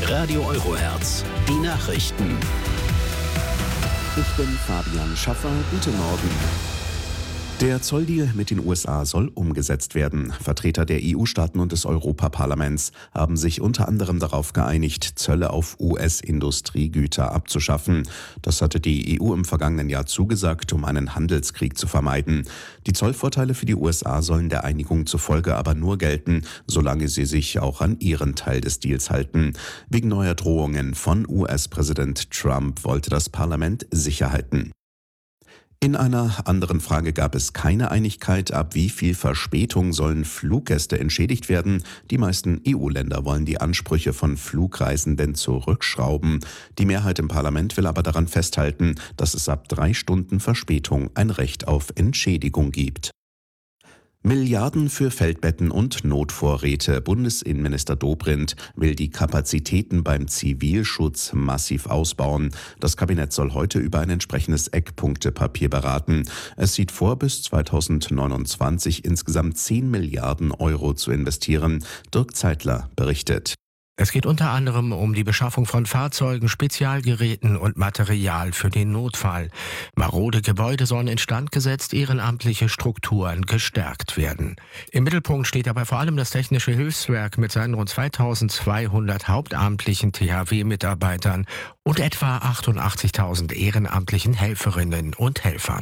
Radio Eurohertz, die Nachrichten. Ich bin Fabian Schaffer, guten Morgen. Der Zolldeal mit den USA soll umgesetzt werden. Vertreter der EU-Staaten und des Europaparlaments haben sich unter anderem darauf geeinigt, Zölle auf US-Industriegüter abzuschaffen. Das hatte die EU im vergangenen Jahr zugesagt, um einen Handelskrieg zu vermeiden. Die Zollvorteile für die USA sollen der Einigung zufolge aber nur gelten, solange sie sich auch an ihren Teil des Deals halten. Wegen neuer Drohungen von US-Präsident Trump wollte das Parlament Sicherheiten. In einer anderen Frage gab es keine Einigkeit, ab wie viel Verspätung sollen Fluggäste entschädigt werden. Die meisten EU-Länder wollen die Ansprüche von Flugreisenden zurückschrauben. Die Mehrheit im Parlament will aber daran festhalten, dass es ab 3 Stunden Verspätung ein Recht auf Entschädigung gibt. Milliarden für Feldbetten und Notvorräte. Bundesinnenminister Dobrindt will die Kapazitäten beim Zivilschutz massiv ausbauen. Das Kabinett soll heute über ein entsprechendes Eckpunktepapier beraten. Es sieht vor, bis 2029 insgesamt 10 Milliarden Euro zu investieren. Dirk Zeitler berichtet. Es geht unter anderem um die Beschaffung von Fahrzeugen, Spezialgeräten und Material für den Notfall. Marode Gebäude sollen instand gesetzt, ehrenamtliche Strukturen gestärkt werden. Im Mittelpunkt steht dabei vor allem das Technische Hilfswerk mit seinen rund 2200 hauptamtlichen THW-Mitarbeitern und etwa 88.000 ehrenamtlichen Helferinnen und Helfern.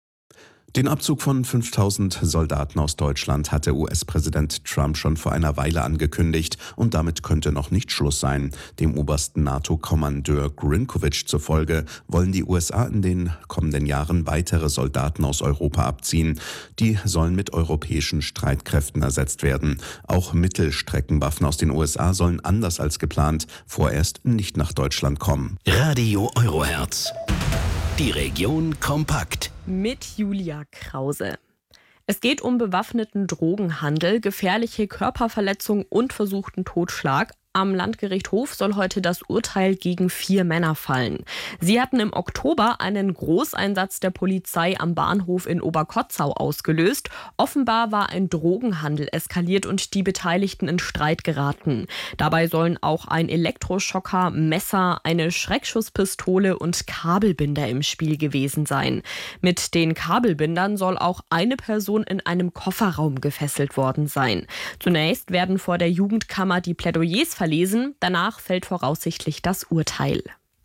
Den Abzug von 5000 Soldaten aus Deutschland hatte US-Präsident Trump schon vor einer Weile angekündigt und damit könnte noch nicht Schluss sein. Dem obersten NATO-Kommandeur Grinkovich zufolge wollen die USA in den kommenden Jahren weitere Soldaten aus Europa abziehen. Die sollen mit europäischen Streitkräften ersetzt werden. Auch Mittelstreckenwaffen aus den USA sollen anders als geplant vorerst nicht nach Deutschland kommen. Radio Eurohertz, die Region kompakt. Mit Julia Krause. Es geht um bewaffneten Drogenhandel, gefährliche Körperverletzung und versuchten Totschlag. Am Landgericht Hof soll heute das Urteil gegen 4 Männer fallen. Sie hatten im Oktober einen Großeinsatz der Polizei am Bahnhof in Oberkotzau ausgelöst. Offenbar war ein Drogenhandel eskaliert und die Beteiligten in Streit geraten. Dabei sollen auch ein Elektroschocker, Messer, eine Schreckschusspistole und Kabelbinder im Spiel gewesen sein. Mit den Kabelbindern soll auch eine Person in einem Kofferraum gefesselt worden sein. Zunächst werden vor der Jugendkammer die Plädoyers verlesen. Danach fällt voraussichtlich das Urteil.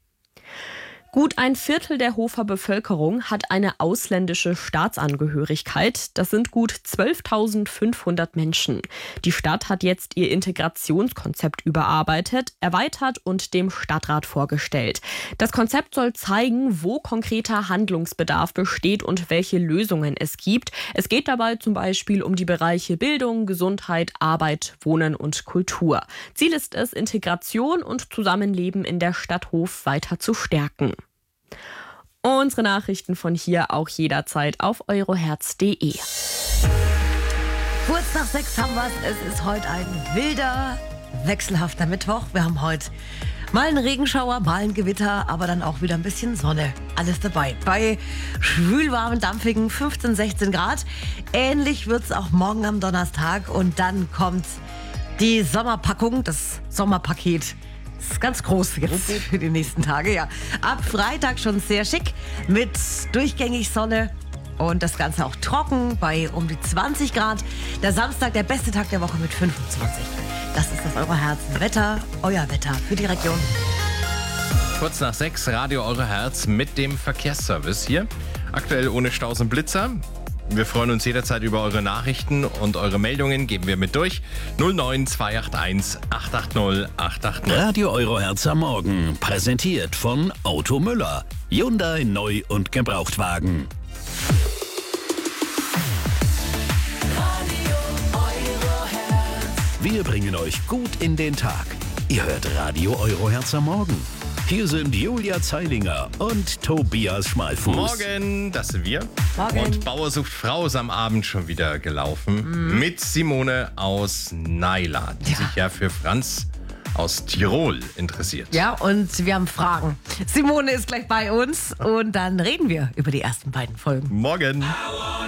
Gut ein Viertel der Hofer Bevölkerung hat eine ausländische Staatsangehörigkeit. Das sind gut 12.500 Menschen. Die Stadt hat jetzt ihr Integrationskonzept überarbeitet, erweitert und dem Stadtrat vorgestellt. Das Konzept soll zeigen, wo konkreter Handlungsbedarf besteht und welche Lösungen es gibt. Es geht dabei zum Beispiel um die Bereiche Bildung, Gesundheit, Arbeit, Wohnen und Kultur. Ziel ist es, Integration und Zusammenleben in der Stadt Hof weiter zu stärken. Unsere Nachrichten von hier auch jederzeit auf eurohertz.de. Kurz nach 6 haben wir es. Es ist heute ein wilder, wechselhafter Mittwoch. Wir haben heute mal einen Regenschauer, mal ein Gewitter, aber dann auch wieder ein bisschen Sonne. Alles dabei. Bei schwülwarmen, dampfigen 15, 16 Grad. Ähnlich wird es auch morgen am Donnerstag. Und dann kommt die Sommerpackung, das Sommerpaket. Das ist ganz groß jetzt für die nächsten Tage, ja. Ab Freitag schon sehr schick mit durchgängig Sonne und das Ganze auch trocken bei um die 20 Grad. Der Samstag, der beste Tag der Woche mit 25. Das ist das Eurohertz-Wetter, euer Wetter für die Region. Kurz nach 6, Radio Eurohertz mit dem Verkehrsservice hier. Aktuell ohne Staus und Blitzer. Wir freuen uns jederzeit über eure Nachrichten und eure Meldungen geben wir mit durch. 09 281 880 880. Radio Eurohertz am Morgen, präsentiert von Auto Müller. Hyundai Neu- und Gebrauchtwagen. Wir bringen euch gut in den Tag. Ihr hört Radio Eurohertz am Morgen. Hier sind Julia Zeilinger und Tobias Schmalfuß. Morgen, das sind wir. Morgen. Und Bauer sucht Frau ist am Abend schon wieder gelaufen. Mit Simone aus Naila, die sich ja für Franz aus Tirol interessiert. Ja, und wir haben Fragen. Simone ist gleich bei uns und dann reden wir über die ersten beiden Folgen. Morgen.